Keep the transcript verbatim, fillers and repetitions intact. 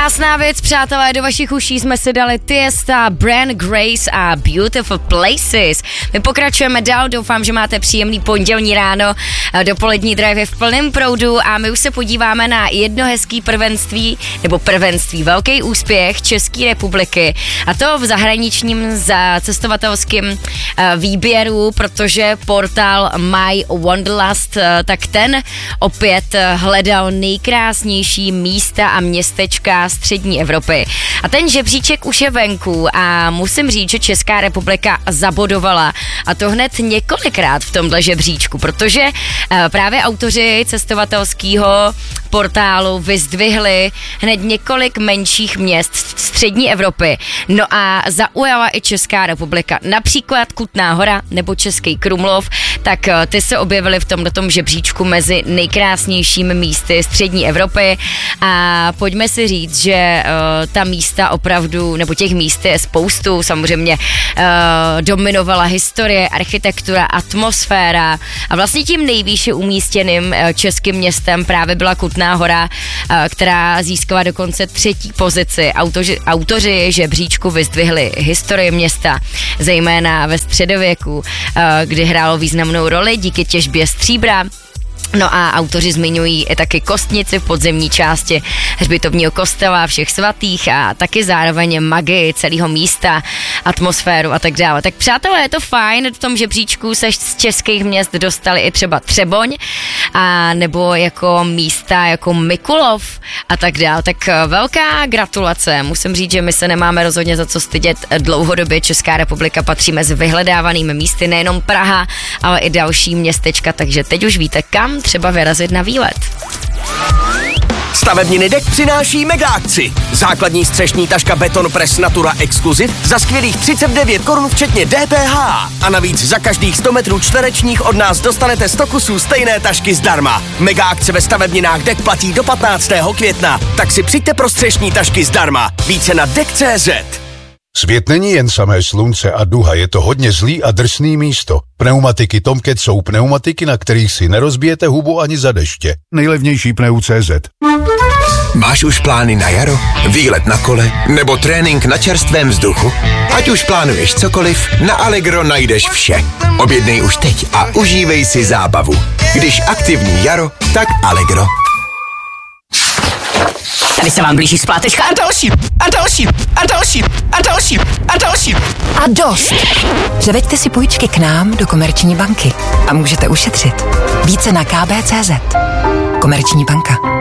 Krásná věc, přátelé, do vašich uší jsme si dali Tiesta, Brand Grace a Beautiful Places. My pokračujeme dál, doufám, že máte příjemný pondělní ráno, dopolední drive je v plném proudu a my už se podíváme na jedno hezký prvenství, nebo prvenství, velký úspěch České republiky a to v zahraničním za cestovatelském výběru, protože portál My Wanderlust, tak ten opět hledal nejkrásnější místa a městečka střední Evropy. A ten žebříček už je venku a musím říct, že Česká republika zabodovala a to hned několikrát v tomhle žebříčku, protože právě autoři cestovatelského portálu vyzdvihli hned několik menších měst střední Evropy. No a zaujala i Česká republika. Například Kutná Hora nebo Český Krumlov, tak ty se objevily v tomhletom žebříčku mezi nejkrásnějšími místy střední Evropy a pojďme si říct, že uh, ta místa opravdu, nebo těch míst je spoustu, samozřejmě uh, dominovala historie, architektura, atmosféra a vlastně tím nejvýše umístěným uh, českým městem právě byla Kutná Hora, uh, která získala dokonce třetí pozici. Autoři, autoři žebříčku vyzdvihli historii města, zejména ve středověku, uh, kdy hrálo významnou roli díky těžbě stříbra. No a autoři zmiňují i taky kostnici v podzemní části hřbitovního kostela všech svatých a taky zároveň magii celého místa, atmosféru a tak dále. Tak přátelé, je to fajn, v tom žebříčku se z českých měst dostali i třeba Třeboň a nebo jako místa jako Mikulov a tak dále. Tak velká gratulace, musím říct, že my se nemáme rozhodně za co stydět. Dlouhodobě Česká republika patří mezi vyhledávanými místy, nejenom Praha, ale i další městečka, takže teď už víte, kam třeba vyrazit na výlet. Stavebniny Deck přináší mega akci. Základní střešní taška Beton Press Natura Exclusive za skvělých třicet devět korun včetně D P H. A navíc za každých sto metrů čtverečních od nás dostanete sto kusů stejné tašky zdarma. Mega akce ve stavebninách Deck platí do patnáctého května. Tak si přijďte pro střešní tašky zdarma. Více na deck tečka cé zet. Svět není jen samé slunce a duha, je to hodně zlý a drsný místo. Pneumatiky Tomcat jsou pneumatiky, na kterých si nerozbijete hubu ani za deště. Nejlevnější pneu tečka cé zet. Máš už plány na jaro? Výlet na kole? Nebo trénink na čerstvém vzduchu? Ať už plánuješ cokoliv, na Allegro najdeš vše. Objednej už teď a užívej si zábavu. Když aktivní jaro, tak Allegro. Tady se vám blíží splátečka a další, a další, a další, a další, a další. A dost. Převeďte si půjčky k nám do Komerční banky a můžete ušetřit. Více na k b tečka cé zet. Komerční banka.